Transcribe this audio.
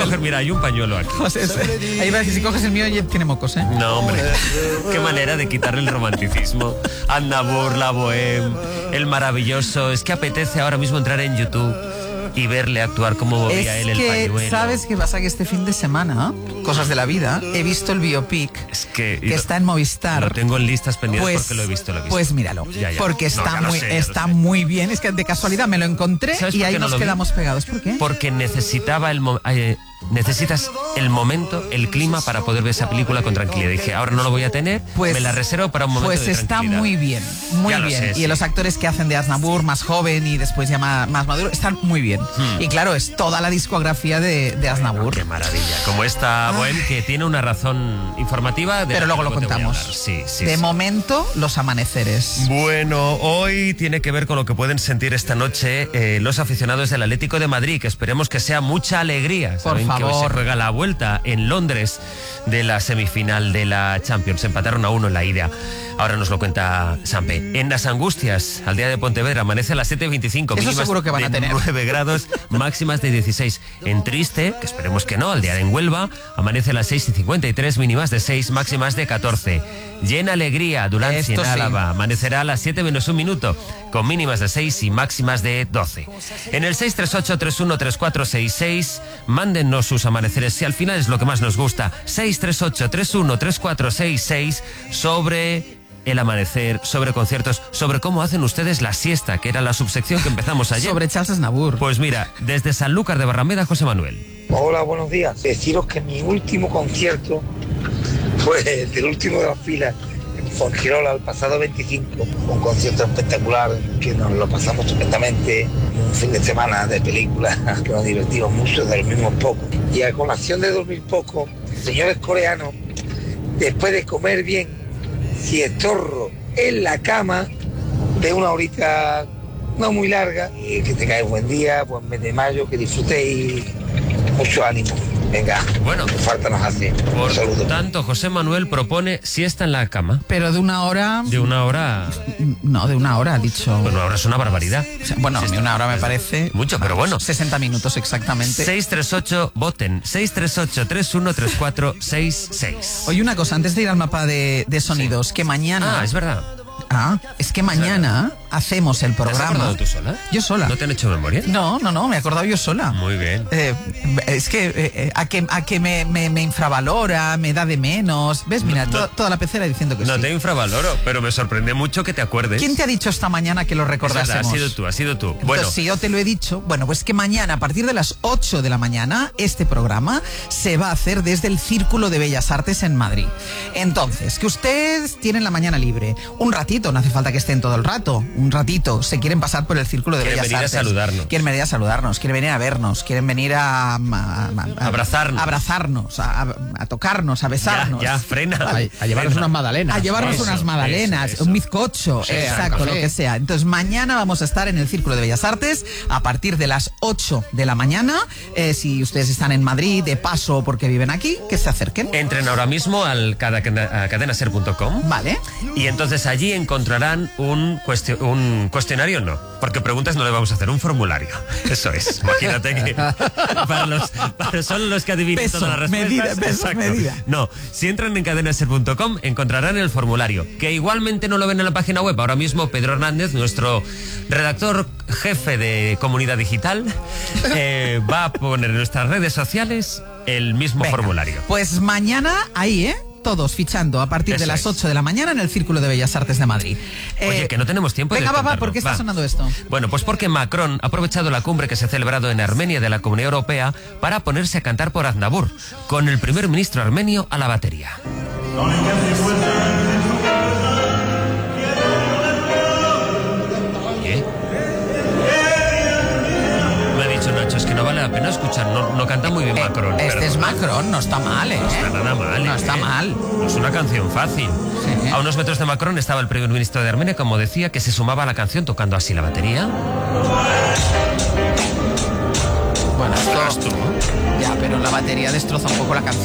coger, mira, hay un pañuelo aquí. José, ahí va a decir, si coges el mío, ya tiene mocos, ¿eh? No, hombre, qué manera de quitarle el romanticismo. Aznavour, la Bohème, el maravilloso. Es que apetece ahora mismo entrar en YouTube y verle actuar como movía él el pañuelo. ¿Sabes qué pasa? Que este fin de semana, cosas de la vida, he visto el biopic que está en Movistar. Lo tengo en listas pendientes porque lo he visto. Pues míralo, ya. Porque está muy bien. Es que de casualidad me lo encontré y ahí nos quedamos pegados. ¿Por qué? Porque necesitas el momento, el clima para poder ver esa película con tranquilidad. Dije, ahora no lo voy a tener, me la reservo para un momento de tranquilidad. Pues está muy bien, muy bien. Y los actores que hacen de Aznavour, más joven y después ya más maduro, están muy bien. Y claro, es toda la discografía de Aznavour. Qué maravilla. Como esta Bohème, que tiene una razón informativa. Pero luego lo contamos. Sí. De momento, los amaneceres. Bueno, hoy tiene que ver con lo que pueden sentir esta noche los aficionados del Atlético de Madrid, que esperemos que sea mucha alegría. Por favor. Que hoy se juega la vuelta en Londres de la semifinal de la Champions. Empataron a 1 en la ida. Ahora nos lo cuenta Sampe. En las Angustias, al día de Pontevedra, amanece a las 7:25. Eso seguro que van a tener 9 grados, máximas de 16. En Triste, que esperemos que no, al día de en Huelva, amanece a las 6:53, mínimas de 6, máximas de 14. Llena Alegría, Dulancia, en Álava, amanecerá a las 7:01, con mínimas de 6 y máximas de 12. En el 638-313466, mándennos sus amaneceres, si al final es lo que más nos gusta. 638-313466, sobre el amanecer, sobre conciertos, sobre cómo hacen ustedes la siesta, que era la subsección que empezamos ayer. Sobre Charles Aznavour. Pues mira, desde Sanlúcar de Barrameda, José Manuel. Hola, buenos días. Deciros que mi último concierto fue el último de las filas en Fuengirola el pasado 25. Un concierto espectacular que nos lo pasamos estupendamente. Un fin de semana de películas que nos divertimos mucho, dormimos poco. Y a colación de dormir poco, señores coreanos, después de comer bien, si estorro en la cama de una horita no muy larga, y que tengáis buen día, buen mes de mayo, que disfrutéis, mucho ánimo. Venga, bueno, falta nos hace. Por tanto, José Manuel propone siesta en la cama. Pero de una hora... De una hora... No, de una hora, ha dicho. Bueno, una hora es una barbaridad. O sea, bueno, a mí una hora me parece... Mucho, pero bueno. 60 minutos exactamente. 638, voten. 638-313466. Oye, una cosa, antes de ir al mapa de sonidos, sí. Que mañana... Ah, es verdad. Es que mañana hacemos el programa. ¿Te has acordado tú sola? Yo sola. ¿No te han hecho memoria? No, me he acordado yo sola. Muy bien. Es que a que me infravalora, me da de menos. ¿Ves? Mira, toda la pecera diciendo que sí. No te infravaloro, pero me sorprende mucho que te acuerdes. ¿Quién te ha dicho esta mañana que lo recordásemos? Ha sido tú. Entonces, bueno, si yo te lo he dicho, bueno, pues que mañana, a partir de las 8 de la mañana, este programa se va a hacer desde el Círculo de Bellas Artes en Madrid. Entonces, que ustedes tienen la mañana libre, un ratito, no hace falta que estén todo el rato, un ratito, se quieren pasar por el Círculo de Bellas Artes. Quieren venir a saludarnos, quieren venir a vernos, quieren venir a abrazarnos, a tocarnos, a besarnos. Ya, frena. A llevarnos unas magdalenas. A llevarnos unas magdalenas, un bizcocho, exacto, lo que sea. Entonces, mañana vamos a estar en el Círculo de Bellas Artes a partir de las 8 de la mañana. Si ustedes están en Madrid, de paso porque viven aquí, que se acerquen. Entren ahora mismo a cadenaser.com. Vale. Y entonces allí encontrarán un cuestionario, no, porque preguntas no le vamos a hacer, un formulario. Eso es. Imagínate que son los que adivinan todas las respuestas. Medida. No, si entran en cadenaser.com encontrarán el formulario, que igualmente no lo ven en la página web. Ahora mismo Pedro Hernández, nuestro redactor jefe de Comunidad Digital, va a poner en nuestras redes sociales el mismo formulario. Pues mañana ahí, todos fichando a partir de las 8 de la mañana en el Círculo de Bellas Artes de Madrid. Oye, que no tenemos tiempo de contarlo. ¿Por qué está sonando esto? Bueno, pues porque Macron ha aprovechado la cumbre que se ha celebrado en Armenia de la Comunidad Europea para ponerse a cantar por Aznavour, con el primer ministro armenio a la batería. ¿Qué? Me ha dicho Nacho, es que no vale la pena escuchar, no canta muy bien Macron. Este es Macron, no está mal, No está nada mal. No está mal. No es una canción fácil. Sí. A unos metros de Macron estaba el primer ministro de Armenia, como decía, que se sumaba a la canción tocando así la batería. Bueno, esto... Ya, pero la batería destroza un poco la canción.